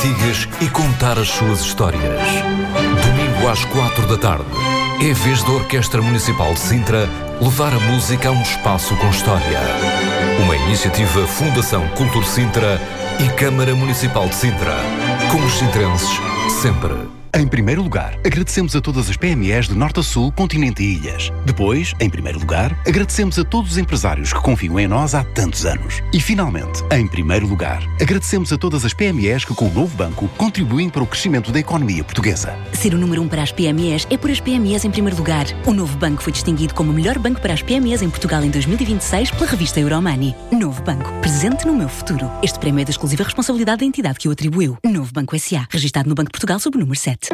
antigas e contar as suas histórias. Domingo às 4 da tarde. É vez da Orquestra Municipal de Sintra levar a música a um espaço com história. Uma iniciativa Fundação Cultura Sintra e Câmara Municipal de Sintra. Com os sintrenses, sempre. Em primeiro lugar, agradecemos a todas as PMEs de norte a sul, continente e ilhas. Depois, em primeiro lugar, agradecemos a todos os empresários que confiam em nós há tantos anos. E finalmente, em primeiro lugar, agradecemos a todas as PMEs que com o novo banco contribuem para o crescimento da economia portuguesa. Ser o número 1 para as PMEs é por as PMEs em primeiro lugar. O novo banco foi distinguido como o melhor banco para as PMEs em Portugal em 2026 pela revista Euromoney. Novo banco, presente no meu futuro. Este prémio é da exclusiva responsabilidade da entidade que o atribuiu. Novo Banco S.A., registado no Banco de Portugal sob o número 7.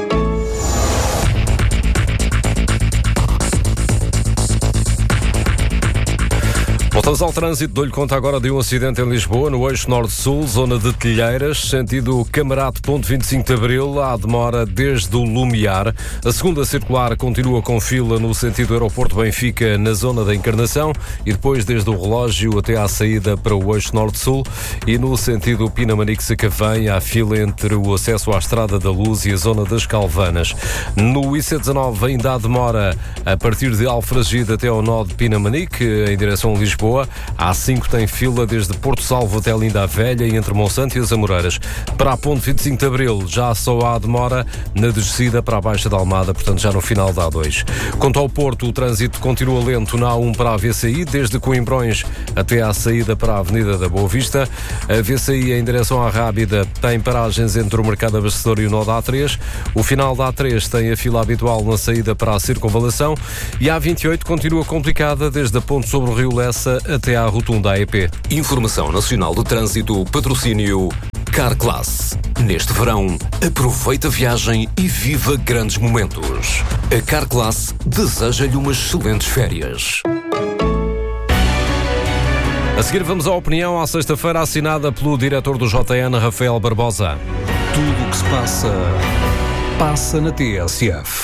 Voltamos ao trânsito. Dou-lhe conta agora de um acidente em Lisboa, no eixo norte-sul, zona de Telheiras, sentido Camarate, ponto 25 de Abril. Há demora desde o Lumiar. A segunda circular continua com fila no sentido Aeroporto Benfica, na zona da Encarnação, e depois desde o relógio até à saída para o eixo norte-sul. E no sentido Pinamanique-Sacavém, há fila entre o acesso à Estrada da Luz e a zona das Calvanas. No IC19 ainda há demora a partir de Alfragide até ao nó de Pinamanique, em direção a Lisboa. A A5 tem fila desde Porto Salvo até Linda a Velha e entre Monsanto e as Amoreiras. Para a ponte 25 de Abril já só há demora na descida para a Baixa da Almada, portanto já no final da A2. Quanto ao Porto, o trânsito continua lento na A1 para a VCI, desde Coimbrões até à saída para a Avenida da Boa Vista. A VCI em direção à Rábida tem paragens entre o Mercado Abastecedor e o nó da A3. O final da A3 tem a fila habitual na saída para a Circunvalação e a A28 continua complicada desde a ponte sobre o Rio Lessa até à rotunda AEP. Informação Nacional de Trânsito, patrocínio Carclass. Neste verão, aproveita a viagem e viva grandes momentos. A Carclass deseja-lhe umas excelentes férias. A seguir vamos à opinião à sexta-feira assinada pelo diretor do JN, Rafael Barbosa. Tudo o que se passa, passa na TSF.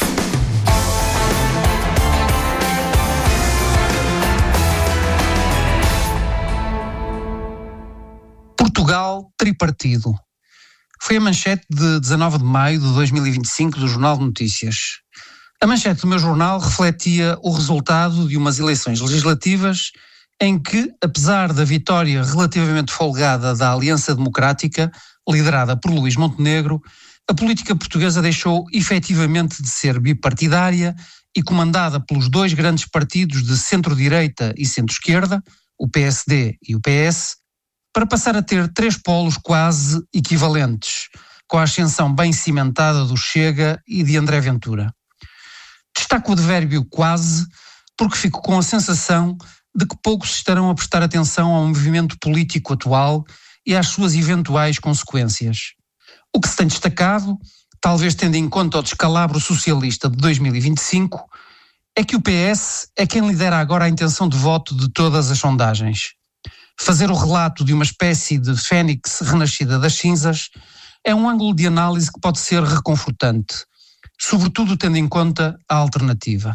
Portugal tripartido. Foi a manchete de 19 de maio de 2025 do Jornal de Notícias. A manchete do meu jornal refletia o resultado de umas eleições legislativas em que, apesar da vitória relativamente folgada da Aliança Democrática, liderada por Luís Montenegro, a política portuguesa deixou efetivamente de ser bipartidária e comandada pelos dois grandes partidos de centro-direita e centro-esquerda, o PSD e o PS, para passar a ter três polos quase equivalentes, com a ascensão bem cimentada do Chega e de André Ventura. Destaco o advérbio quase, porque fico com a sensação de que poucos estarão a prestar atenção ao movimento político atual e às suas eventuais consequências. O que se tem destacado, talvez tendo em conta o descalabro socialista de 2025, é que o PS é quem lidera agora a intenção de voto de todas as sondagens. Fazer o relato de uma espécie de fênix renascida das cinzas é um ângulo de análise que pode ser reconfortante, sobretudo tendo em conta a alternativa.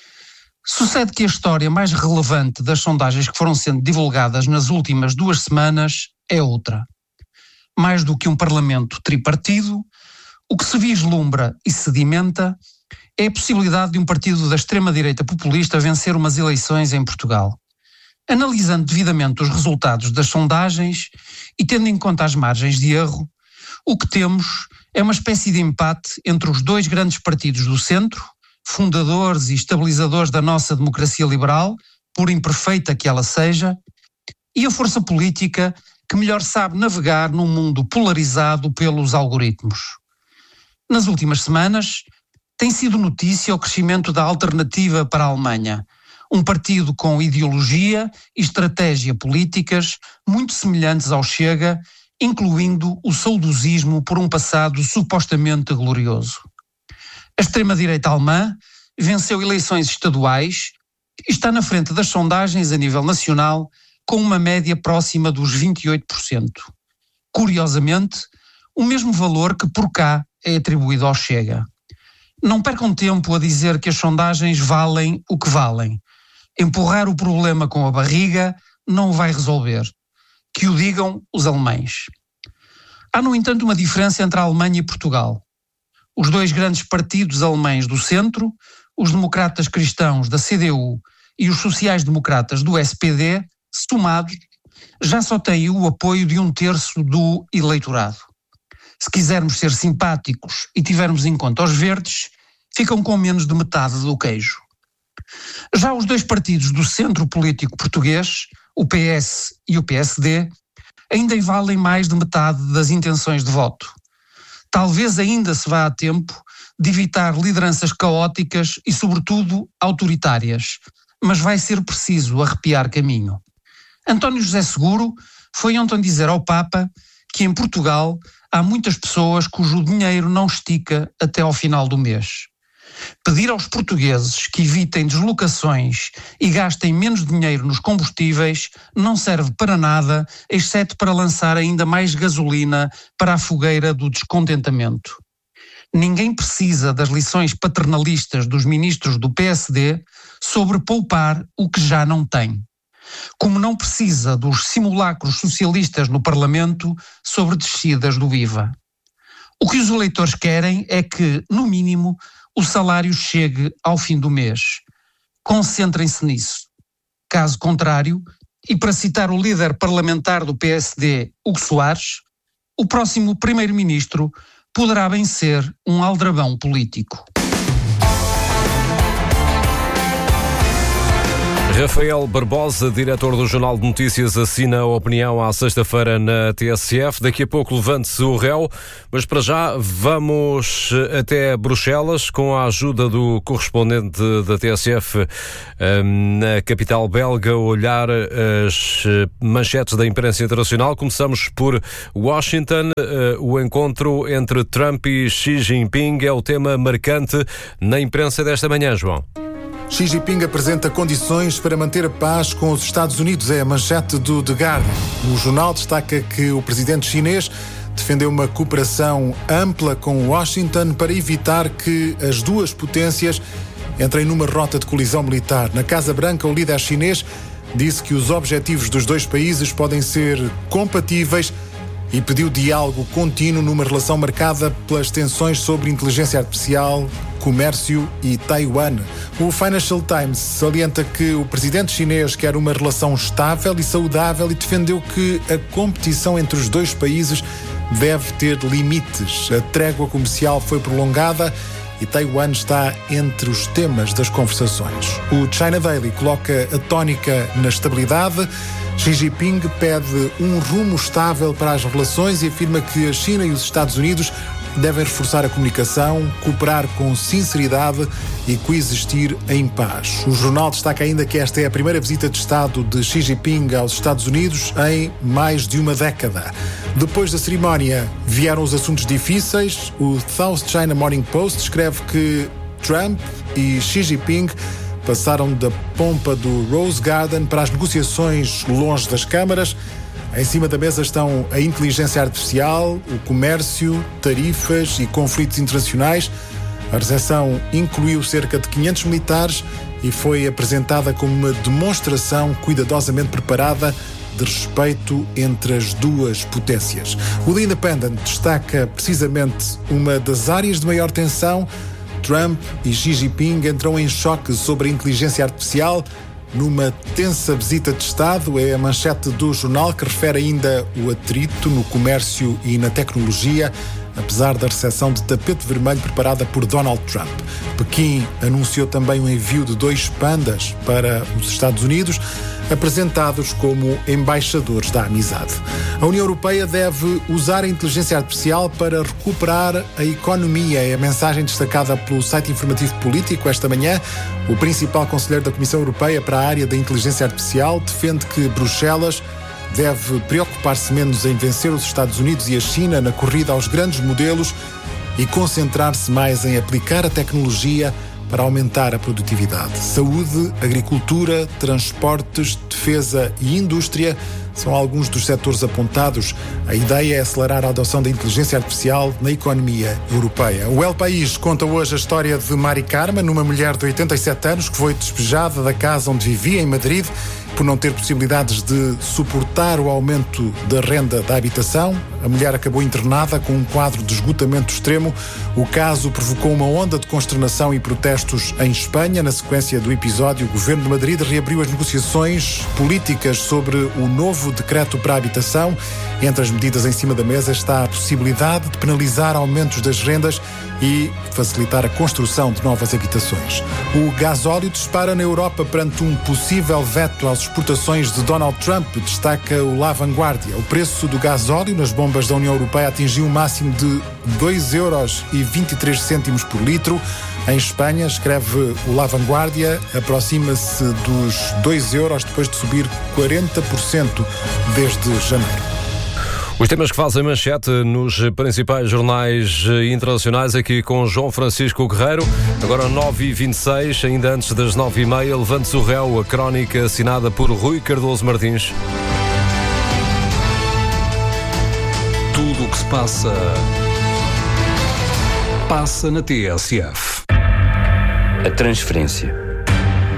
Sucede que a história mais relevante das sondagens que foram sendo divulgadas nas últimas 2 semanas é outra. Mais do que um parlamento tripartido, o que se vislumbra e sedimenta é a possibilidade de um partido da extrema-direita populista vencer umas eleições em Portugal. Analisando devidamente os resultados das sondagens e tendo em conta as margens de erro, o que temos é uma espécie de empate entre os dois grandes partidos do centro, fundadores e estabilizadores da nossa democracia liberal, por imperfeita que ela seja, e a força política que melhor sabe navegar num mundo polarizado pelos algoritmos. Nas últimas semanas, tem sido notícia o crescimento da Alternativa para a Alemanha, um partido com ideologia e estratégia políticas muito semelhantes ao Chega, incluindo o saudosismo por um passado supostamente glorioso. A extrema-direita alemã venceu eleições estaduais e está na frente das sondagens a nível nacional com uma média próxima dos 28%. Curiosamente, o mesmo valor que por cá é atribuído ao Chega. Não percam tempo a dizer que as sondagens valem o que valem. Empurrar o problema com a barriga não o vai resolver. Que o digam os alemães. Há, no entanto, uma diferença entre a Alemanha e Portugal. Os dois grandes partidos alemães do centro, os democratas cristãos da CDU e os sociais-democratas do SPD, somados, já só têm o apoio de 1/3 do eleitorado. Se quisermos ser simpáticos e tivermos em conta os verdes, ficam com menos de metade do queijo. Já os dois partidos do centro político português, o PS e o PSD, ainda valem mais de metade das intenções de voto. Talvez ainda se vá a tempo de evitar lideranças caóticas e, sobretudo, autoritárias, mas vai ser preciso arrepiar caminho. António José Seguro foi ontem dizer ao Papa que em Portugal há muitas pessoas cujo dinheiro não estica até ao final do mês. Pedir aos portugueses que evitem deslocações e gastem menos dinheiro nos combustíveis não serve para nada, exceto para lançar ainda mais gasolina para a fogueira do descontentamento. Ninguém precisa das lições paternalistas dos ministros do PSD sobre poupar o que já não tem. Como não precisa dos simulacros socialistas no Parlamento sobre descidas do IVA. O que os eleitores querem é que, no mínimo, o salário chegue ao fim do mês. Concentrem-se nisso. Caso contrário, e para citar o líder parlamentar do PSD, Hugo Soares, o próximo primeiro-ministro poderá bem ser um aldrabão político. Rafael Barbosa, diretor do Jornal de Notícias, assina a opinião à sexta-feira na TSF. Daqui a pouco levante-se o réu, mas para já vamos até Bruxelas com a ajuda do correspondente da TSF na capital belga, olhar as manchetes da imprensa internacional. Começamos por Washington. O encontro entre Trump e Xi Jinping é o tema marcante na imprensa desta manhã, João. Xi Jinping apresenta condições para manter a paz com os Estados Unidos, é a manchete do The Guardian. O jornal destaca que o presidente chinês defendeu uma cooperação ampla com Washington para evitar que as duas potências entrem numa rota de colisão militar. Na Casa Branca, o líder chinês disse que os objetivos dos dois países podem ser compatíveis e pediu diálogo contínuo numa relação marcada pelas tensões sobre inteligência artificial, comércio e Taiwan. O Financial Times salienta que o presidente chinês quer uma relação estável e saudável e defendeu que a competição entre os dois países deve ter limites. A trégua comercial foi prolongada e Taiwan está entre os temas das conversações. O China Daily coloca a tónica na estabilidade. Xi Jinping pede um rumo estável para as relações e afirma que a China e os Estados Unidos devem reforçar a comunicação, cooperar com sinceridade e coexistir em paz. O jornal destaca ainda que esta é a primeira visita de Estado de Xi Jinping aos Estados Unidos em mais de uma década. Depois da cerimónia vieram os assuntos difíceis. O South China Morning Post escreve que Trump e Xi Jinping passaram da pompa do Rose Garden para as negociações longe das câmaras. Em cima da mesa estão a inteligência artificial, o comércio, tarifas e conflitos internacionais. A recepção incluiu cerca de 500 militares e foi apresentada como uma demonstração cuidadosamente preparada de respeito entre as duas potências. O The Independent destaca precisamente uma das áreas de maior tensão. Trump e Xi Jinping entram em choque sobre a inteligência artificial numa tensa visita de Estado. É a manchete do jornal que refere ainda o atrito no comércio e na tecnologia, apesar da recepção de tapete vermelho preparada por Donald Trump. Pequim anunciou também o envio de 2 pandas para os Estados Unidos, apresentados como embaixadores da amizade. A União Europeia deve usar a inteligência artificial para recuperar a economia. É a mensagem destacada pelo site informativo Político esta manhã. O principal conselheiro da Comissão Europeia para a área da inteligência artificial defende que Bruxelas deve preocupar-se menos em vencer os Estados Unidos e a China na corrida aos grandes modelos e concentrar-se mais em aplicar a tecnologia para aumentar a produtividade. Saúde, agricultura, transportes, defesa e indústria São alguns dos setores apontados. A ideia é acelerar a adoção da inteligência artificial na economia europeia. O El País conta hoje a história de Mari Carmen, uma mulher de 87 anos que foi despejada da casa onde vivia, em Madrid, por não ter possibilidades de suportar o aumento da renda da habitação. A mulher acabou internada com um quadro de esgotamento extremo. O caso provocou uma onda de consternação e protestos em Espanha. Na sequência do episódio, o Governo de Madrid reabriu as negociações políticas sobre o novo decreto para a habitação. Entre as medidas em cima da mesa está a possibilidade de penalizar aumentos das rendas e facilitar a construção de novas habitações. O gasóleo dispara na Europa perante um possível veto às exportações de Donald Trump, destaca o La Vanguardia. O preço do gasóleo nas bombas da União Europeia atingiu um máximo de 2,23€ por litro. Em Espanha, escreve o La Vanguardia, aproxima-se dos 2€ depois de subir 40% desde janeiro. Os temas que fazem manchete nos principais jornais internacionais, aqui com João Francisco Guerreiro. Agora 9h26, ainda antes das 9h30, Levante-se o Réu, a crónica assinada por Rui Cardoso Martins. Tudo o que se passa na TSF. A transferência